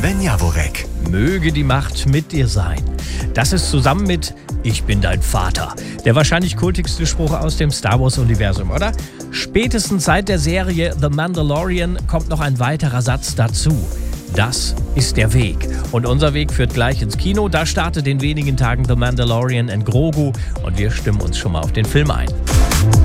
Sven Javonek. Möge die Macht mit dir sein. Das ist zusammen mit Ich bin dein Vater der wahrscheinlich kultigste Spruch aus dem Star Wars-Universum, oder? Spätestens seit der Serie The Mandalorian kommt noch ein weiterer Satz dazu. Das ist der Weg. Und unser Weg führt gleich ins Kino. Da startet in wenigen Tagen The Mandalorian and Grogu und wir stimmen uns schon mal auf den Film ein.